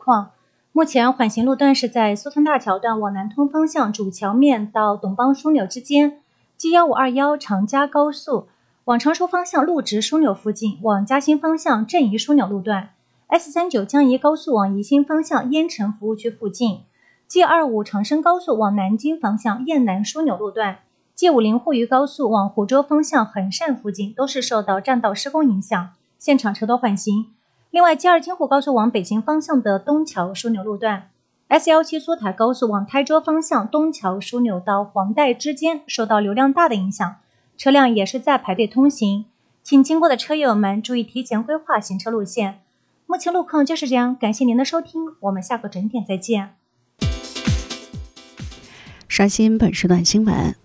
况。目前缓行路段是在苏村大桥段往南通方向主桥面到董邦枢纽之间，G1521长嘉高速往常熟方向路直枢纽附近，往嘉兴方向镇宜枢纽路段 ，S39江宜高速往宜兴方向燕城服务区附近，G25长深高速往南京方向雁南枢纽路段，G50沪渝高速往湖州方向横汕附近都是受到占道施工影响，现场车多缓行。另外 G2京沪高速往北京方向的东桥枢纽路段 ，S17苏台高速往台州方向东桥枢纽到黄带之间受到流量大的影响，车辆也是在排队通行，请经过的车友们注意提前规划行车路线。目前路况就是这样，感谢您的收听，我们下个准点再见。 刷新本时段新闻。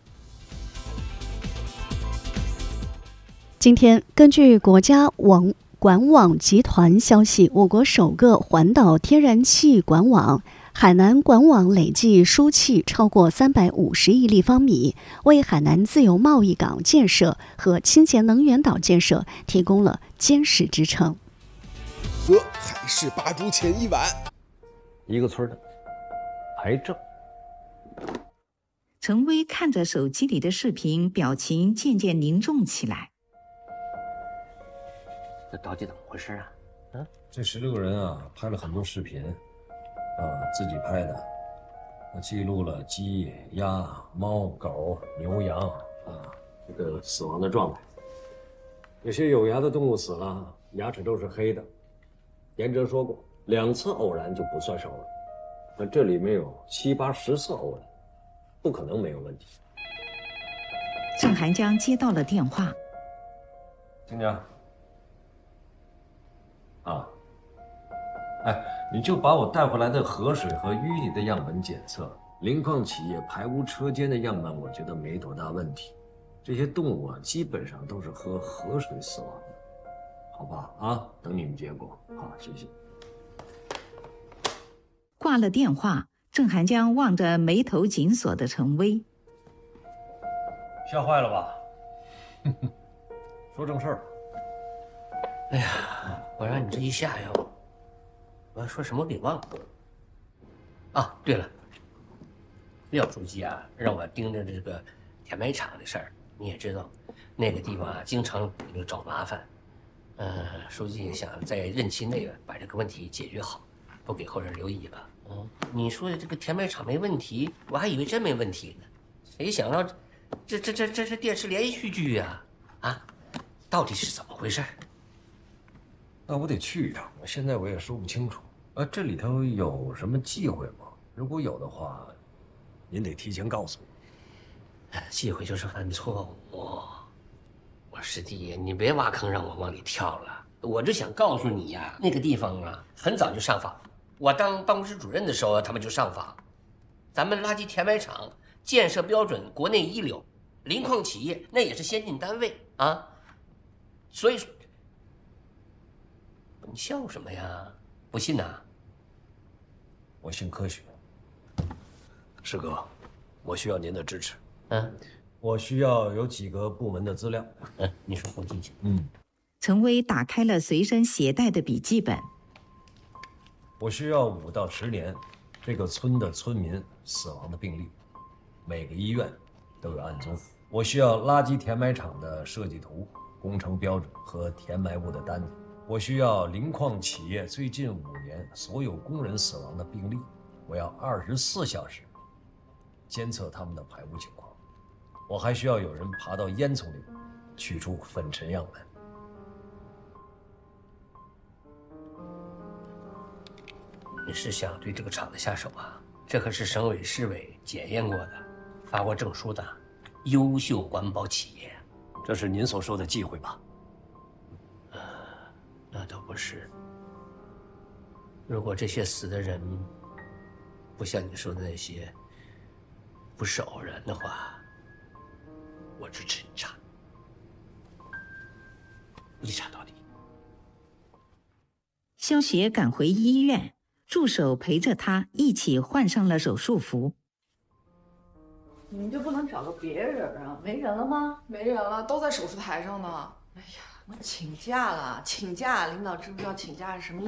今天，根据国家管网集团消息，我国首个环岛天然气管网海南管网累计输气超过350亿立方米，为海南自由贸易港建设和清洁能源岛建设提供了坚实支撑。 喝海氏八猪前1碗。 一个村的癌症。 陈薇看着手机里的视频，表情渐渐凝重起来。 这到底怎么回事啊？ 这16个人啊，拍了很多视频，自己拍的，记录了鸡、鸭、猫、狗、牛、羊这个死亡的状态。有些有牙的动物死了，牙齿都是黑的。严哲说过，2次偶然就不算是偶然，那这里面有7、8、10次偶然，不可能没有问题。 郑寒江接到了电话， 听见？你就把我带回来的河水和淤泥的样本检测，磷矿企业排污车间的样本，我觉得没多大问题。这些动物基本上都是喝河水死亡的，好吧？等你们结果。好，谢谢。 挂了电话，郑寒江望着眉头紧锁的陈薇， 吓坏了吧？说正事儿。 哎呀，我让你这一下呀，我要说什么给忘了。对了，廖书记啊，让我盯着这个填埋场的事儿。你也知道，那个地方经常给你找麻烦。书记想在任期内把这个问题解决好，不给后人留遗了。你说的这个填埋场没问题，我还以为真没问题呢。谁想到，这是电视连续剧呀！到底是怎么回事？ 那我得去呀，现在我也说不清楚。这里头有什么忌讳吗？如果有的话，您得提前告诉我。 忌讳就是犯错误。我师弟，你别挖坑让我往里跳了。我就想告诉你呀，那个地方很早就上访。我当办公室主任的时候，他们就上访。咱们垃圾填埋场建设标准国内一流，磷矿企业那也是先进单位啊。所以说，你笑什么呀？不信呐？ 我信科学。师哥，我需要您的支持。我需要有几个部门的资料。 你说我听听。 陈薇打开了随身携带的笔记本。 我需要5到10年这个村的村民死亡的病例，每个医院都有案宗。我需要垃圾填埋场的设计图、工程标准和填埋物的单子。我需要磷矿企业最近5年所有工人死亡的病例，我要24小时监测他们的排污情况。我还需要有人爬到烟囱里取出粉尘样本。 你是想对这个厂子下手啊？这可是省委、市委检验过的，发过证书的优秀环保企业。 这是您所说的忌讳吧？ 那倒不是。如果这些死的人不像你说的那些不是偶然的话，我支持你查，一查到底。 肖雪赶回医院，助手陪着他一起换上了手术服。 你们就不能找个别人啊？没人了吗？ 没人了，都在手术台上呢。 哎呀，我请假了，请假，领导知不知道请假是什么